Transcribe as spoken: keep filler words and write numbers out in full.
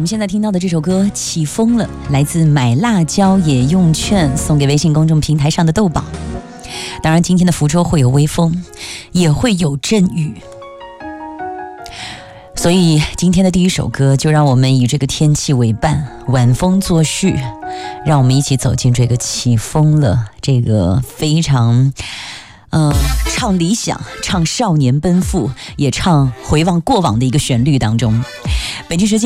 我们现在听到的这首歌《起风了》，来自买辣椒也用券，送给微信公众平台上的豆宝。当然，今天的福州会有微风，也会有阵雨。所以今天的第一首歌，就让我们以这个天气为伴，晚风作序，让我们一起走进这个起风了，这个非常呃唱理想、唱少年奔赴，也唱回望过往的一个旋律当中。北京时间